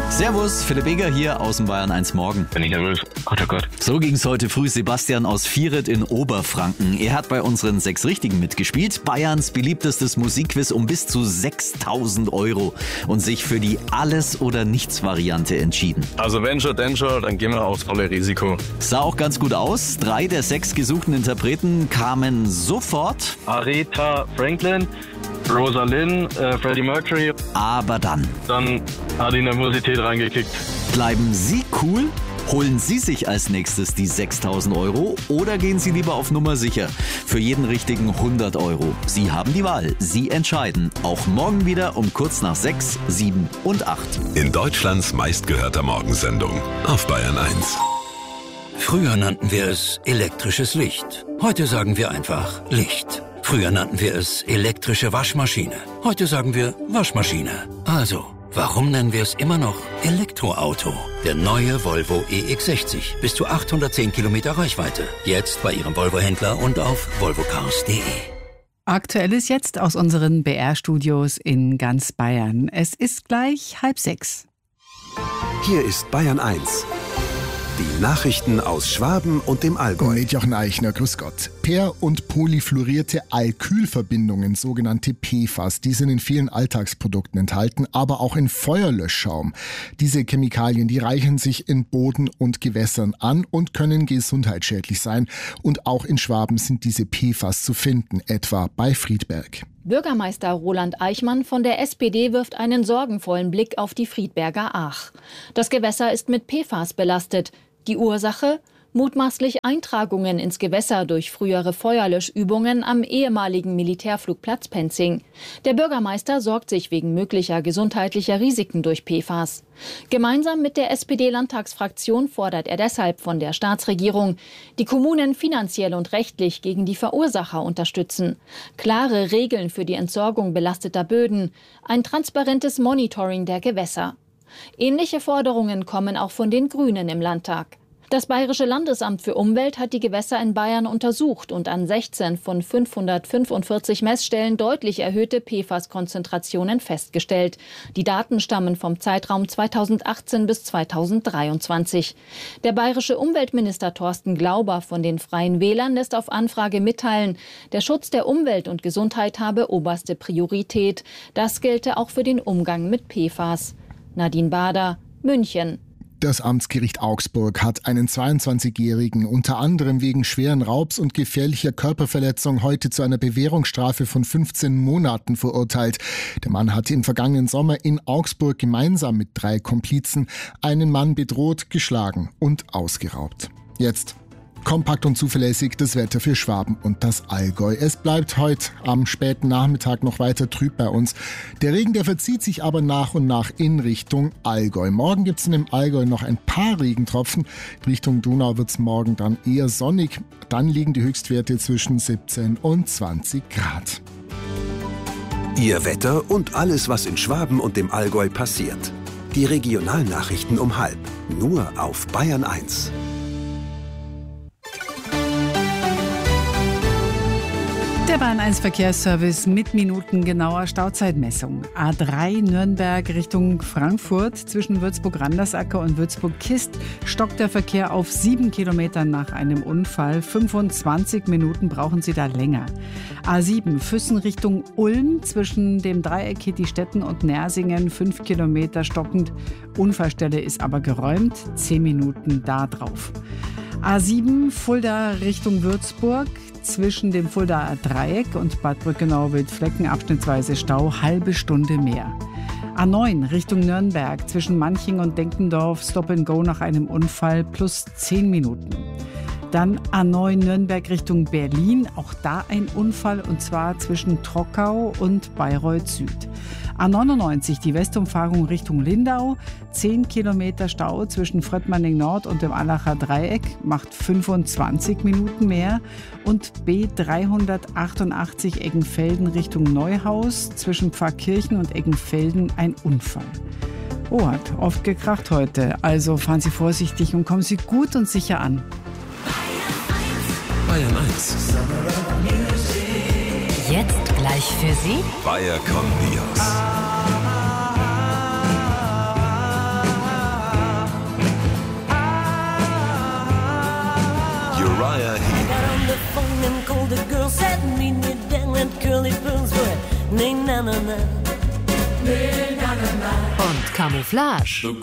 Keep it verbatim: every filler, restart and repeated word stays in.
Servus, Philipp Eger hier aus dem Bayern eins Morgen. Bin ich nervös. Gott, oh Gott. So ging's heute früh Sebastian aus Vieret in Oberfranken. Er hat bei unseren sechs Richtigen mitgespielt. Bayerns beliebtestes Musikquiz um bis zu sechstausend Euro und sich für die Alles-oder-Nichts-Variante entschieden. Also wenn schon, denn schon, dann gehen wir aufs volle Risiko. Sah auch ganz gut aus. Drei der sechs gesuchten Interpreten kamen sofort. Aretha Franklin, Rosalind, äh, Freddie Mercury. Aber dann. Dann hat die Nervosität reingekickt. Bleiben Sie cool? Holen Sie sich als nächstes die sechstausend Euro oder gehen Sie lieber auf Nummer sicher? Für jeden richtigen hundert Euro. Sie haben die Wahl. Sie entscheiden. Auch morgen wieder um kurz nach sechs, sieben und acht. In Deutschlands meistgehörter Morgensendung auf Bayern eins. Früher nannten wir es elektrisches Licht. Heute sagen wir einfach Licht. Früher nannten wir es elektrische Waschmaschine. Heute sagen wir Waschmaschine. Also, warum nennen wir es immer noch Elektroauto? Der neue Volvo E X sechzig. Bis zu achthundertzehn Kilometer Reichweite. Jetzt bei Ihrem Volvo-Händler und auf volvo cars punkt de. Aktuelles jetzt aus unseren B R-Studios in ganz Bayern. Es ist gleich halb sechs. Hier ist Bayern eins. Die Nachrichten aus Schwaben und dem Allgäu. Mit Jochen Eichner, grüß Gott. Per- und polyfluorierte Alkylverbindungen, sogenannte P F A S, die sind in vielen Alltagsprodukten enthalten, aber auch in Feuerlöschschaum. Diese Chemikalien, die reichern sich in Boden und Gewässern an und können gesundheitsschädlich sein. Und auch in Schwaben sind diese P F A S zu finden, etwa bei Friedberg. Bürgermeister Roland Eichmann von der S P D wirft einen sorgenvollen Blick auf die Friedberger Aach. Das Gewässer ist mit P F A S belastet. Die Ursache? Mutmaßlich Eintragungen ins Gewässer durch frühere Feuerlöschübungen am ehemaligen Militärflugplatz Penzing. Der Bürgermeister sorgt sich wegen möglicher gesundheitlicher Risiken durch P F A S. Gemeinsam mit der S P D-Landtagsfraktion fordert er deshalb von der Staatsregierung, die Kommunen finanziell und rechtlich gegen die Verursacher unterstützen. Klare Regeln für die Entsorgung belasteter Böden, ein transparentes Monitoring der Gewässer. Ähnliche Forderungen kommen auch von den Grünen im Landtag. Das Bayerische Landesamt für Umwelt hat die Gewässer in Bayern untersucht und an sechzehn von fünfhundertfünfundvierzig Messstellen deutlich erhöhte P F A S-Konzentrationen festgestellt. Die Daten stammen vom Zeitraum zweitausendachtzehn bis zweitausenddreiundzwanzig. Der bayerische Umweltminister Thorsten Glauber von den Freien Wählern lässt auf Anfrage mitteilen, der Schutz der Umwelt und Gesundheit habe oberste Priorität. Das gelte auch für den Umgang mit P F A S. Nadine Bader, München. Das Amtsgericht Augsburg hat einen zweiundzwanzigjährigen unter anderem wegen schweren Raubs und gefährlicher Körperverletzung heute zu einer Bewährungsstrafe von fünfzehn Monaten verurteilt. Der Mann hatte im vergangenen Sommer in Augsburg gemeinsam mit drei Komplizen einen Mann bedroht, geschlagen und ausgeraubt. Jetzt kompakt und zuverlässig das Wetter für Schwaben und das Allgäu. Es bleibt heute am späten Nachmittag noch weiter trüb bei uns. Der Regen, der verzieht sich aber nach und nach in Richtung Allgäu. Morgen gibt es in dem Allgäu noch ein paar Regentropfen. Richtung Donau wird es morgen dann eher sonnig. Dann liegen die Höchstwerte zwischen siebzehn und zwanzig Grad. Ihr Wetter und alles, was in Schwaben und dem Allgäu passiert. Die Regionalnachrichten um halb. Nur auf Bayern eins. Der Bayern eins Verkehrsservice mit minutengenauer Stauzeitmessung. A drei Nürnberg Richtung Frankfurt zwischen Würzburg-Randersacker und Würzburg-Kist stockt der Verkehr auf sieben Kilometern nach einem Unfall. fünfundzwanzig Minuten brauchen Sie da länger. A sieben Füssen Richtung Ulm zwischen dem Dreieck Hittistetten und Nersingen fünf Kilometer stockend. Unfallstelle ist aber geräumt. zehn Minuten da drauf. A sieben Fulda Richtung Würzburg. Zwischen dem Fuldaer Dreieck und Bad Brückenau-Wildflecken abschnittsweise Stau, halbe Stunde mehr. A neun Richtung Nürnberg, zwischen Manching und Denkendorf, Stop and Go nach einem Unfall, plus zehn Minuten. Dann A neun Nürnberg Richtung Berlin, auch da ein Unfall und zwar zwischen Trockau und Bayreuth Süd. A neunundneunzig die Westumfahrung Richtung Lindau, zehn Kilometer Stau zwischen Fröttmanning Nord und dem Allacher Dreieck, macht fünfundzwanzig Minuten mehr. Und B dreihundertachtundachtzig Eggenfelden Richtung Neuhaus, zwischen Pfarrkirchen und Eggenfelden ein Unfall. Oh, hat oft gekracht heute, also fahren Sie vorsichtig und kommen Sie gut und sicher an. Bayern eins. Jetzt gleich für Sie Bayer Conbios. Fire Heat. Und Camouflage.